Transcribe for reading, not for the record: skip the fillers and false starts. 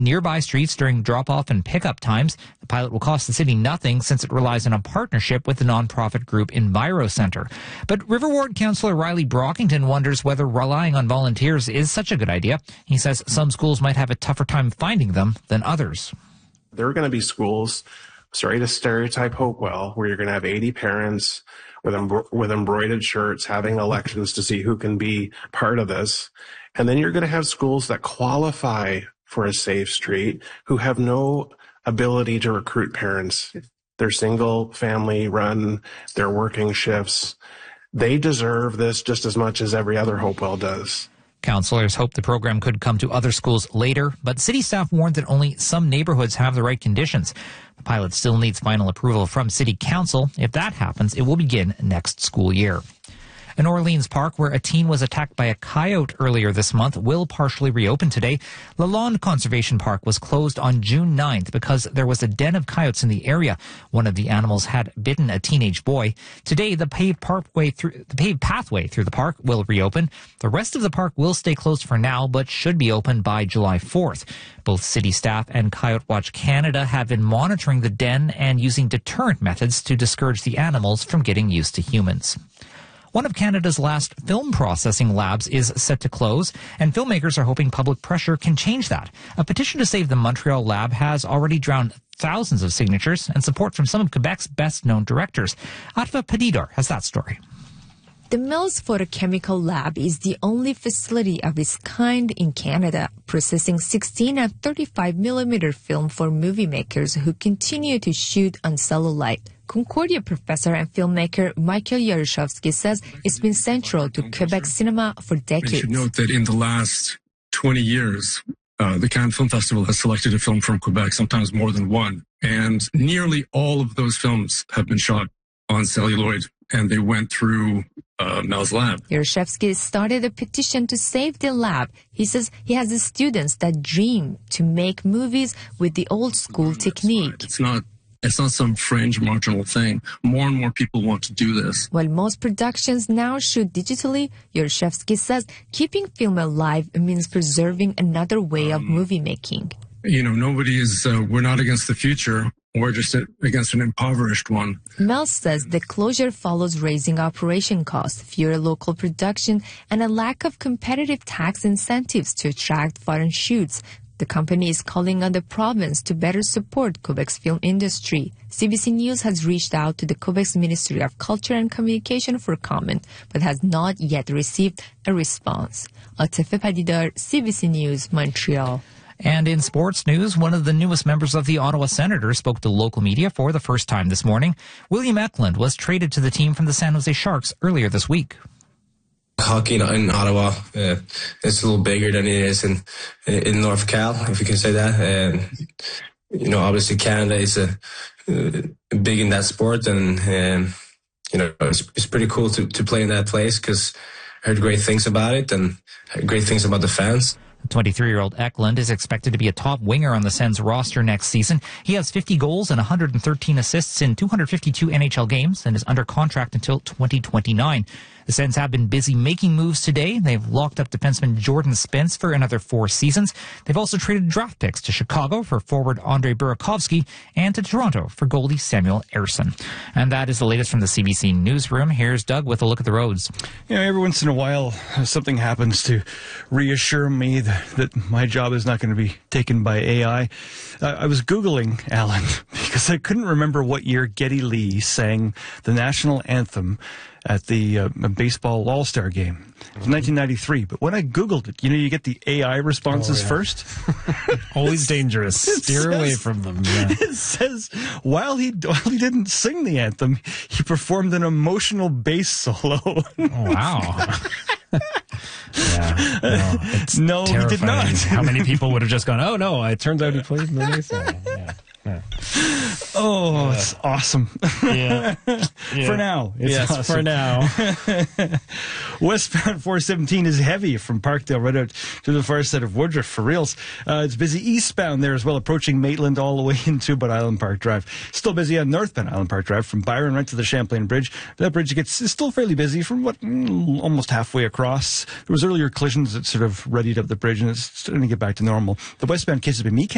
nearby streets during drop-off and pickup times. The pilot will cost the city nothing since it relies on a partnership with the nonprofit group EnviroCenter. But River Ward Councillor Riley Brockington wonders whether relying on volunteers is such a good idea. He says some schools might have a tougher time finding them than others. There are going to be schools, sorry to stereotype Hopewell, where you're going to have 80 parents with embroidered shirts having elections to see who can be part of this. And then you're going to have schools that qualify for a safe street who have no ability to recruit parents. They're single family run, they're working shifts. They deserve this just as much as every other Hopewell does. Councillors hope the program could come to other schools later, but city staff warned that only some neighborhoods have the right conditions. The pilot still needs final approval from City Council. If that happens, it will begin next school year. An Orleans park where a teen was attacked by a coyote earlier this month will partially reopen today. Lalonde Conservation Park was closed on June 9th because there was a den of coyotes in the area. One of the animals had bitten a teenage boy. Today, the paved pathway through the park will reopen. The rest of the park will stay closed for now, but should be open by July 4th. Both city staff and Coyote Watch Canada have been monitoring the den and using deterrent methods to discourage the animals from getting used to humans. One of Canada's last film processing labs is set to close, and filmmakers are hoping public pressure can change that. A petition to save the Montreal lab has already drawn thousands of signatures and support from some of Quebec's best-known directors. Atva Padidar has that story. The Mills Photochemical Lab is the only facility of its kind in Canada, processing 16 and 35mm film for movie makers who continue to shoot on cellulite. Concordia professor and filmmaker Michael Yaroshevsky says it's been central to Quebec cinema for decades. We should note that in the last 20 years, the Cannes Film Festival has selected a film from Quebec, sometimes more than one. And nearly all of those films have been shot on celluloid, and they went through Mel's lab. Yaroshevsky started a petition to save the lab. He says he has the students that dream to make movies with the old school technique. It's not some fringe marginal thing. More and more people want to do this. While most productions now shoot digitally, Yaroshevsky says keeping film alive means preserving another way of movie making. You know, we're not against the future. We're just against an impoverished one. Mel says the closure follows raising operation costs, fewer local production, and a lack of competitive tax incentives to attract foreign shoots. The company is calling on the province to better support Quebec's film industry. CBC News has reached out to the Quebec's Ministry of Culture and Communication for comment, but has not yet received a response. Atva Padidar, CBC News, Montreal. And in sports news, one of the newest members of the Ottawa Senators spoke to local media for the first time this morning. William Eklund was traded to the team from the San Jose Sharks earlier this week. Hockey in Ottawa, it's a little bigger than it is in North Cal, if you can say that. You know, obviously Canada is big in that sport, and you know, it's pretty cool to play in that place because I heard great things about it and great things about the fans. The 23-year-old Eklund is expected to be a top winger on the Sens roster next season. He has 50 goals and 113 assists in 252 NHL games and is under contract until 2029. The Sens have been busy making moves today. They've locked up defenseman Jordan Spence for another 4 seasons. They've also traded draft picks to Chicago for forward Andrei Burakovsky and to Toronto for goalie Samuel Ersson. And that is the latest from the CBC Newsroom. Here's Doug with a look at the roads. You know, every once in a while, something happens to reassure me that my job is not going to be taken by AI. I was Googling, Alan, because I couldn't remember what year Geddy Lee sang the national anthem at the baseball all-star game. It was 1993, but when I Googled it, you know, you get the AI responses first. Always dangerous. Steer away from them. Yeah. It says, while he didn't sing the anthem, he performed an emotional bass solo. Oh, wow. Yeah, no, he did not. How many people would have just gone, oh, no, it turns out he played the bass. Yeah. Oh, it's awesome. Yeah. For now. It's awesome. For now. Westbound 417 is heavy from Parkdale right out to the far side of Woodruff for reals. It's busy eastbound there as well, approaching Maitland all the way into Bud Island Park Drive. Still busy on northbound Island Park Drive from Byron right to the Champlain Bridge. That bridge is still fairly busy from almost halfway across. There was earlier collisions that sort of readied up the bridge, and it's starting to get back to normal. The westbound Kissimmee